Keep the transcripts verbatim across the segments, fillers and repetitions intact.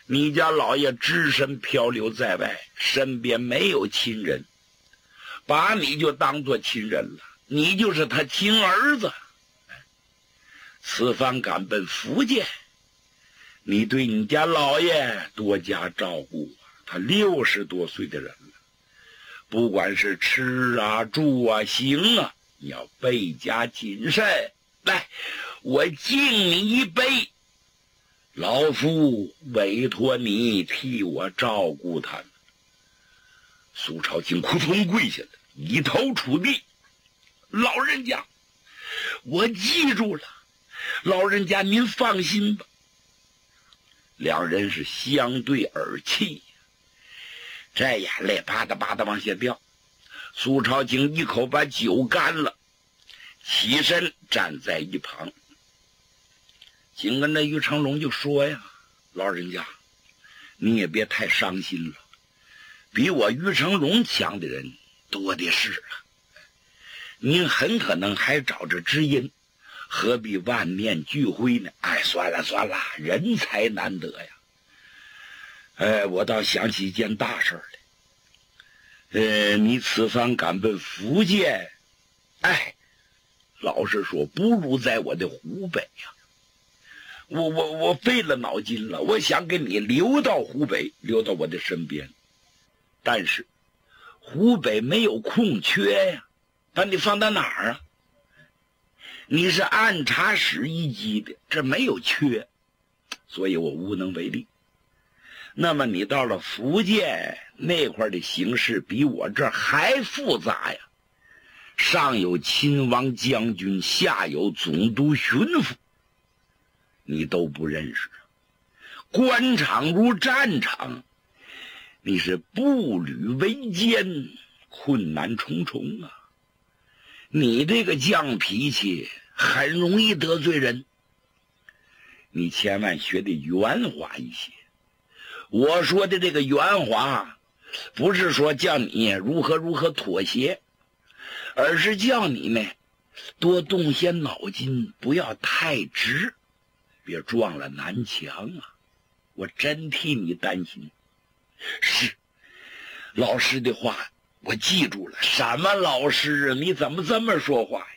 你家老爷只身漂流在外，身边没有亲人，把你就当作亲人了，你就是他亲儿子。此番赶奔福建，你对你家老爷多加照顾，他六十多岁的人了，不管是吃啊住啊行啊，你要倍加谨慎。来，我敬你一杯，老夫委托你替我照顾他。苏朝清扑通跪下了，一头触地，老人家，我记住了，老人家您放心吧。两人是相对而泣，这眼泪吧嗒吧嗒往下掉。苏朝清一口把酒干了，起身站在一旁。紧跟着于成龙就说呀，老人家，你也别太伤心了，比我于成龙强的人多的是了，您很可能还找着知音，何必万念俱灰呢？哎，算了算了，人才难得呀。哎，我倒想起一件大事来。呃，你此番赶奔福建，哎，老实说，不如在我的湖北呀。我我我费了脑筋了，我想给你留到湖北，留到我的身边，但是湖北没有空缺呀，把你放到哪儿啊？你是按察使一级的，这没有缺，所以我无能为力。那么你到了福建那块的形势比我这还复杂呀，上有亲王将军，下有总督巡抚，你都不认识。官场如战场，你是步履维艰，困难重重啊。你这个犟脾气很容易得罪人，你千万学得圆滑一些。我说的这个圆滑，不是说叫你如何如何妥协，而是叫你呢多动些脑筋，不要太直，别撞了南墙啊！我真替你担心。是，老师的话我记住了。什么老师啊？你怎么这么说话呀？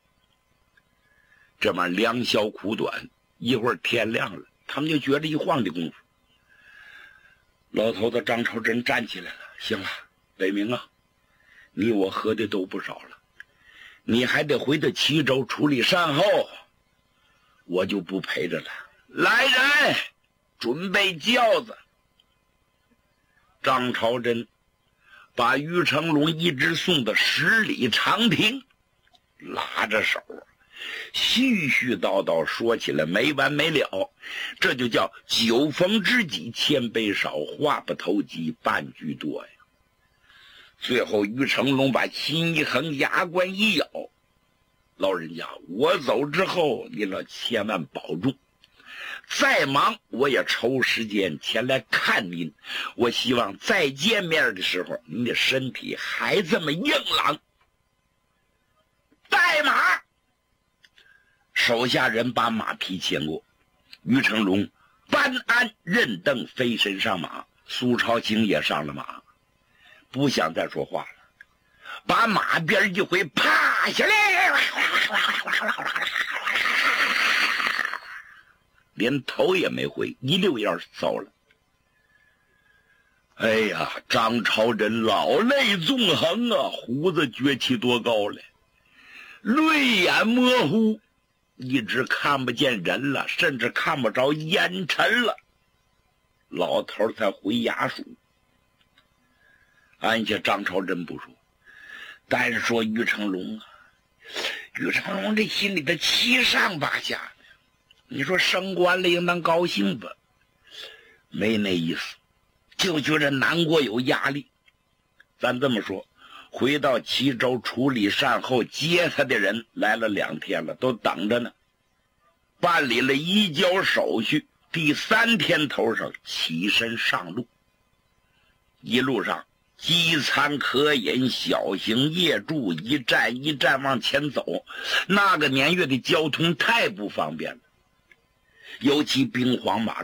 这么良宵苦短，一会儿天亮了，他们就觉着一晃的功夫，老头子张朝珍站起来了。行了，北明啊，你我喝的都不少了，你还得回到齐州处理善后，我就不陪着了。来人，准备轿子。张朝珍把于成龙一直送到十里长亭，拉着手絮絮叨叨说起来没完没了，这就叫酒逢知己千杯少，话不投机半句多呀。最后于成龙把心一横，牙关一咬，老人家，我走之后你老千万保重，再忙我也抽时间前来看您，我希望再见面的时候您的身体还这么硬朗。带马，手下人把马匹牵过，于成龙班安任凳飞身上马，苏朝清也上了马，不想再说话了，把马鞭一挥，啪下来，连头也没回，一溜烟走了。哎呀，张朝珍老泪纵横啊，胡子撅起多高来，泪眼模糊，一直看不见人了，甚至看不着烟尘了。老头才回衙署。按下张朝珍不说，但是说于成龙啊，于成龙这心里的七上八下的，你说升官了应当高兴吧，没那意思，就觉着难过有压力。咱这么说，回到齐州处理善后，接他的人来了两天了，都等着呢，办理了移交手续，第三天头上起身上路。一路上饥餐渴饮，小行夜住，一站一站往前走。那个年月的交通太不方便了，尤其兵荒马乱。